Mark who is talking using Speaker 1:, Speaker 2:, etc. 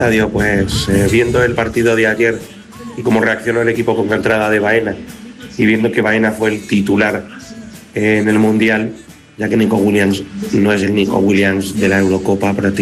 Speaker 1: Estadio, pues viendo el partido de ayer y cómo reaccionó el equipo con la entrada de Baena y viendo que Baena fue el titular en el Mundial, ya que Nico Williams no es el Nico Williams de la Eurocopa prácticamente.